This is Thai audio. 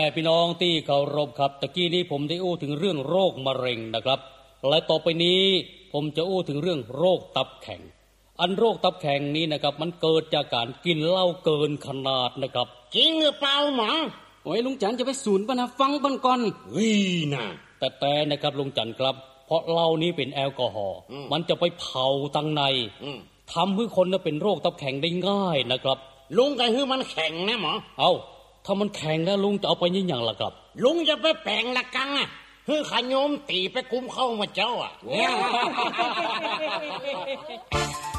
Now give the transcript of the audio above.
พี่น้องที่เคารพครับตะกี้นี้ผมได้อู้ถึงเรื่องโรคมะเร็งนะครับและต่อไปนี้ผมจะอู้ถึงเรื่องโรคตับแข็งอันโรคตับแข็งนี้นะครับมันเกิดจากการกินเหล้าเกินขนาดนะครับจริงหรือเปล่าหมอโอ้ยลุงจันจะไปศูนย์ป่ะนะฟังเบิ่งก่อนนะแต่นะครับลุงจันครับเพราะเหล้านี้เป็นแอลกอฮอล์มันจะไปเผาตังในทำให้คนเป็นโรคตับแข็งได้ง่ายนะครับลุงก็คือมันแข็งนะหมอเอาถ้ามันแข็งแล้วลุงจะเอาไปยิ่งอย่างล่ะครับลุงจะไปแปลงละกังอ่ะคือขโยมตีไปกุมเข้ามาเจ้าอ่ะ